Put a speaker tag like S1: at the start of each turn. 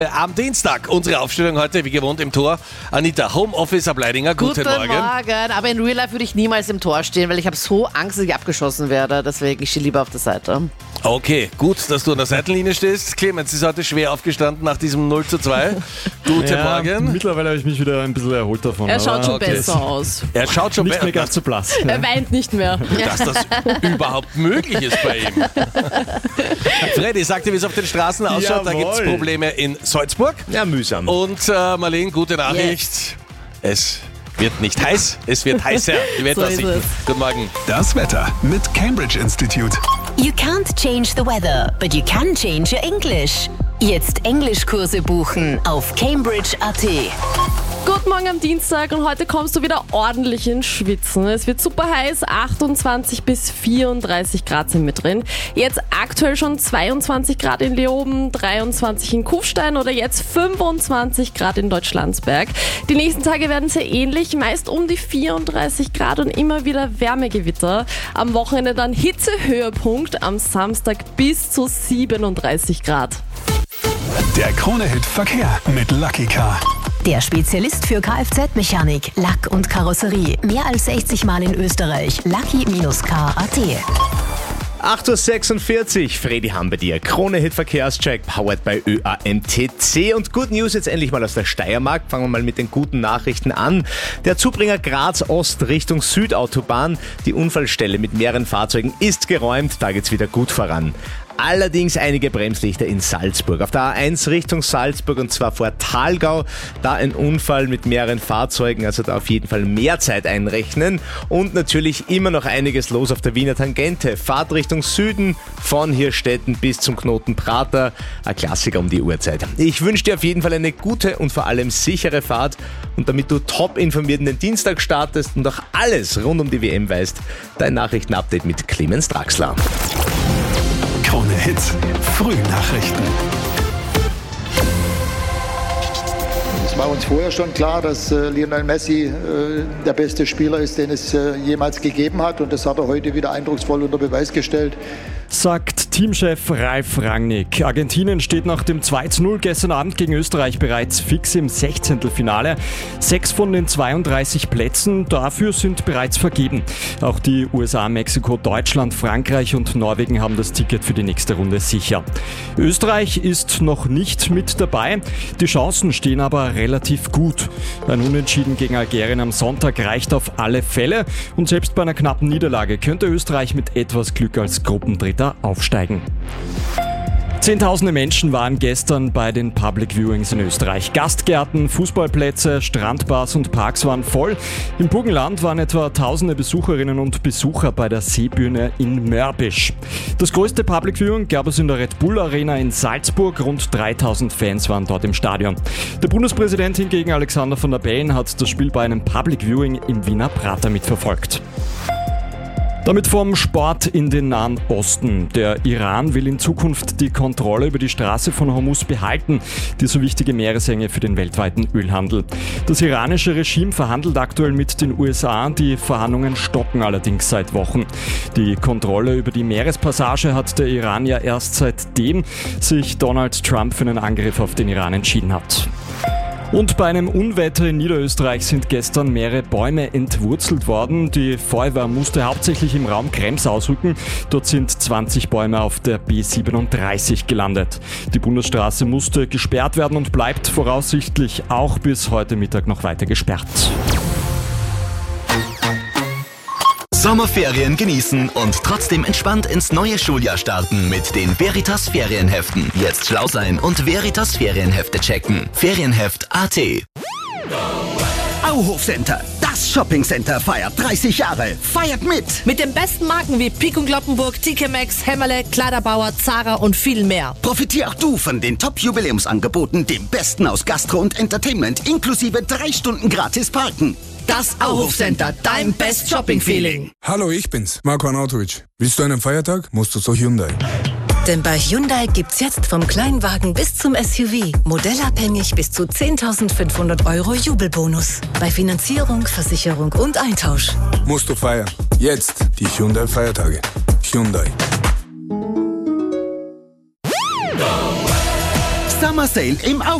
S1: Am Dienstag, unsere Aufstellung heute, wie gewohnt im Tor. Anita, Homeoffice ab Leidinger, guten Morgen.
S2: Aber in Real Life würde ich niemals im Tor stehen, weil ich habe so Angst, dass ich abgeschossen werde. Deswegen, ich stehe lieber auf der Seite.
S1: Okay, gut, dass du an der Seitenlinie stehst. Clemens ist heute schwer aufgestanden nach diesem 0:2. Guten Morgen.
S3: Mittlerweile habe ich mich wieder ein bisschen erholt davon.
S2: Er schaut schon besser aus.
S1: Er schaut schon
S3: Nicht mehr ganz so blass.
S2: Er weint nicht mehr.
S1: Dass das überhaupt möglich ist bei ihm. Freddy, sag dir, wie es auf den Straßen ausschaut. Da gibt es Probleme in Salzburg.
S4: Ja, mühsam.
S1: Und Marlene, gute Nachricht. Es wird nicht heiß, es wird heißer. Die Wetteraussichten. Guten Morgen.
S5: Das Wetter mit Cambridge Institute.
S6: You can't change the weather, but you can change your English. Jetzt Englischkurse buchen auf Cambridge.at.
S7: Guten Morgen am Dienstag und heute kommst du wieder ordentlich ins Schwitzen. Es wird super heiß, 28 bis 34 Grad sind mit drin. Jetzt aktuell schon 22 Grad in Leoben, 23 in Kufstein oder jetzt 25 Grad in Deutschlandsberg. Die nächsten Tage werden sehr ähnlich, meist um die 34 Grad und immer wieder Wärmegewitter. Am Wochenende dann Hitzehöhepunkt, am Samstag bis zu 37 Grad.
S5: Der Krone-Hit Verkehr mit Lucky Car.
S6: Der Spezialist für Kfz-Mechanik, Lack und Karosserie. Mehr als 60 Mal in Österreich. Lucky-car.at.
S4: 8.46 Uhr, Freddy Ham bei dir. Krone-Hit Verkehrscheck, powered by ÖAMTC. Und Good News jetzt endlich mal aus der Steiermark. Fangen wir mal mit den guten Nachrichten an. Der Zubringer Graz Ost Richtung Südautobahn. Die Unfallstelle mit mehreren Fahrzeugen ist geräumt. Da geht's wieder gut voran. Allerdings einige Bremslichter in Salzburg. Auf der A1 Richtung Salzburg und zwar vor Thalgau. Da ein Unfall mit mehreren Fahrzeugen, also da auf jeden Fall mehr Zeit einrechnen. Und natürlich immer noch einiges los auf der Wiener Tangente. Fahrt Richtung Süden von Hirstetten bis zum Knoten Prater. Ein Klassiker um die Uhrzeit. Ich wünsche dir auf jeden Fall eine gute und vor allem sichere Fahrt. Und damit du top informiert in den Dienstag startest und auch alles rund um die WM weißt, dein Nachrichtenupdate mit Clemens Draxler.
S5: Krone Hits, Frühnachrichten.
S8: Es war uns vorher schon klar, dass Lionel Messi der beste Spieler ist, den es jemals gegeben hat. Und das hat er heute wieder eindrucksvoll unter Beweis gestellt.
S3: Sagt Teamchef Ralf Rangnick. Argentinien steht nach dem 2:0 gestern Abend gegen Österreich bereits fix im 16. Finale. 6 von den 32 Plätzen dafür sind bereits vergeben. Auch die USA, Mexiko, Deutschland, Frankreich und Norwegen haben das Ticket für die nächste Runde sicher. Österreich ist noch nicht mit dabei. Die Chancen stehen aber relativ gut. Ein Unentschieden gegen Algerien am Sonntag reicht auf alle Fälle. Und selbst bei einer knappen Niederlage könnte Österreich mit etwas Glück als Gruppendritter aufsteigen. Zehntausende Menschen waren gestern bei den Public Viewings in Österreich. Gastgärten, Fußballplätze, Strandbars und Parks waren voll. Im Burgenland waren etwa tausende Besucherinnen und Besucher bei der Seebühne in Mörbisch. Das größte Public Viewing gab es in der Red Bull Arena in Salzburg. Rund 3000 Fans waren dort im Stadion. Der Bundespräsident hingegen, Alexander Van der Bellen, hat das Spiel bei einem Public Viewing im Wiener Prater mitverfolgt. Damit vom Sport in den Nahen Osten. Der Iran will in Zukunft die Kontrolle über die Straße von Hormuz behalten, die so wichtige Meeresenge für den weltweiten Ölhandel. Das iranische Regime verhandelt aktuell mit den USA, die Verhandlungen stocken allerdings seit Wochen. Die Kontrolle über die Meerespassage hat der Iran ja erst seitdem sich Donald Trump für einen Angriff auf den Iran entschieden hat. Und bei einem Unwetter in Niederösterreich sind gestern mehrere Bäume entwurzelt worden. Die Feuerwehr musste hauptsächlich im Raum Krems ausrücken. Dort sind 20 Bäume auf der B37 gelandet. Die Bundesstraße musste gesperrt werden und bleibt voraussichtlich auch bis heute Mittag noch weiter gesperrt.
S9: Sommerferien genießen und trotzdem entspannt ins neue Schuljahr starten mit den Veritas Ferienheften. Jetzt schlau sein und Veritas Ferienhefte checken. Ferienheft.at.
S10: Auhof Center, das Shoppingcenter feiert 30 Jahre. Feiert mit!
S2: Mit den besten Marken wie Pik und Kloppenburg, TK Maxx, Hämmerle, Kleiderbauer, Zara und viel mehr.
S10: Profitier auch du von den Top-Jubiläumsangeboten, dem Besten aus Gastro und Entertainment, inklusive 3 Stunden gratis Parken.
S2: Das Auhof Center, dein Best Shopping Feeling.
S11: Hallo, ich bin's, Marco Arnautovic. Willst du einen Feiertag? Musst du zur Hyundai.
S12: Denn bei Hyundai gibt's jetzt vom Kleinwagen bis zum SUV modellabhängig bis zu 10.500 € Jubelbonus. Bei Finanzierung, Versicherung und Eintausch.
S11: Musst du feiern. Jetzt die Hyundai Feiertage. Hyundai.
S10: Summer Sale im